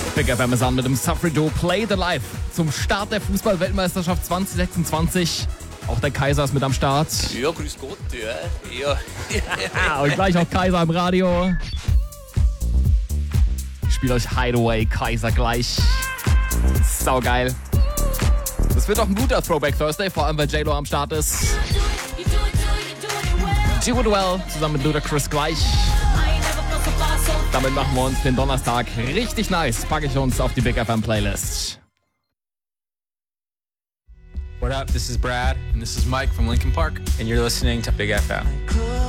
Big FM ist an mit dem Safri-Duo Play the Life zum Start der Fußball-Weltmeisterschaft 2026. Auch der Kaiser ist mit am Start. Ja, grüß Gott, ja. Und gleich auch Kaiser im Radio. Ich spiele euch Hideaway Kaiser gleich. Saugeil. Das wird doch ein guter Throwback Thursday, vor allem weil J-Lo am Start ist. Do It Well zusammen mit Ludacris gleich. Damit machen wir uns den Donnerstag richtig nice. Packe ich uns auf die Big FM Playlist. What up? This is Brad, and this is Mike from Linkin Park, and you're listening to Big FM.